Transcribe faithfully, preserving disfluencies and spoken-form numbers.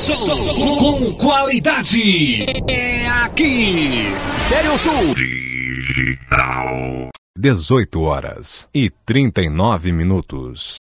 Som com qualidade. É aqui. Estéreo Sul. Digital. dezoito horas e trinta e nove minutos.